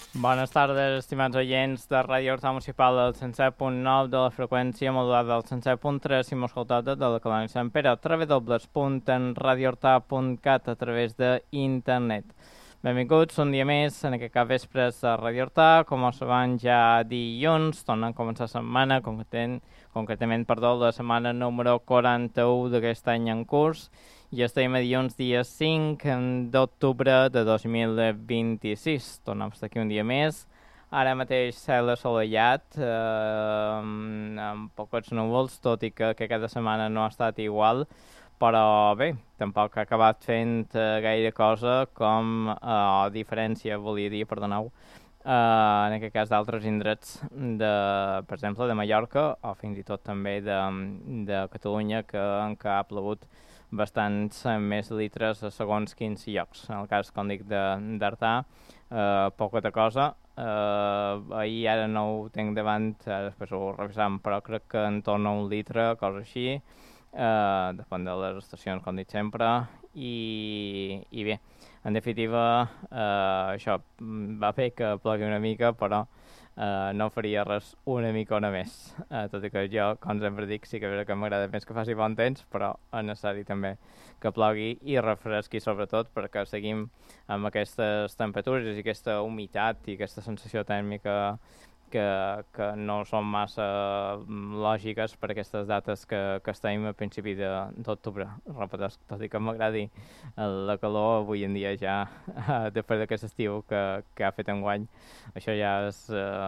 Bones tardes, estimats oients de Ràdio Horta Municipal del 107.9 de la freqüència modulada del 107.3 si m'escoltau de la colònia Sant Pere, www.radiorta.cat a través d'internet. Benvinguts un dia més en aquest capvespres de Ràdio Horta, com us van ja dilluns, tornen a començar la setmana, concretament la setmana número 41 d'aquest any en curs, i estem a dilluns dia 5 d'octubre de 2026. Tornem a estar aquí un dia més. Ara mateix cel assolellat, amb pocs núvols, tot i que cada setmana no ha estat igual, però bé, tampoc ha acabat fent gaire cosa com a diferència, volia dir, perdoneu, en aquest cas d'altres indrets, per exemple, de Mallorca o fins i tot també de Catalunya, en què ha plogut bastants més litres a segons quins llocs. En el cas, com dic, d'Artà, poca cosa. Ahir ara no ho tinc davant, després ho revisam, però crec que en torna un litre, cosa així. Depèn de les estacions, com dic sempre. I bé, en definitiva, això va fer que plogui una mica, però no faria res una micona més, tot i que jo, com sempre dic, sí que m'agrada més que faci bon temps, però és necessari també que plogui i refresqui sobretot, perquè seguim amb aquestes temperatures i aquesta humitat i aquesta sensació tèrmica que no són massa lògiques per aquestes dates que estem a principi d'octubre. Repeteix, tot i que m'agradi la calor avui en dia ja, després d'aquest estiu que ha fet enguany, això ja és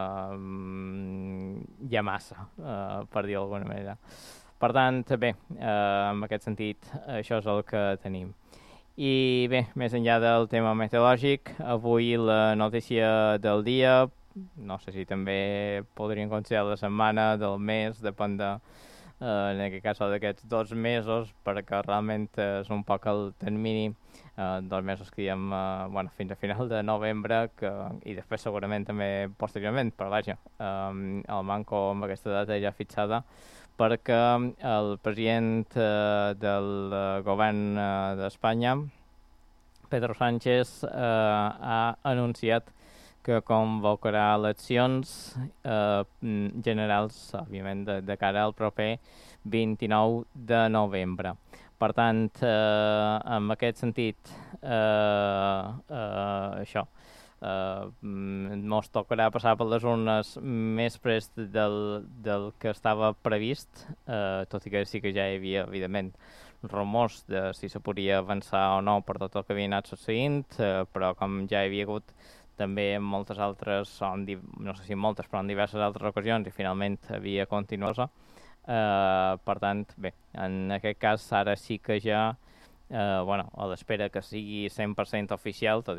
ja massa, per dir d'alguna manera. Per tant, bé, en aquest sentit, això és el que tenim. I bé, més enllà del tema meteorològic, avui la notícia del dia, no sé si també podrien considerar la setmana, del mes, depèn en aquest cas d'aquests 2 mesos, perquè realment és un poc el termini, 2 mesos que diem fins a final de novembre, i després segurament també posteriorment, però vaja, el manco amb aquesta data ja fixada, perquè el president del govern d'Espanya, Pedro Sánchez, ha anunciat que convocarà eleccions generals, òbviament, de cara al proper 29 de novembre. Per tant, en aquest sentit, això, ens tocarà passar per les urnes més prest del que estava previst, tot i que sí que ja hi havia, evidentment, rumors de si se podia avançar o no per tot el que havia anat succeint, però com ja hi havia hagut també en moltes altres, no sé si moltes, però en diverses altres ocasions, i finalment havia continuat. Per tant, bé, en aquest cas ara sí que ja, a l'espera que sigui 100% oficial, tot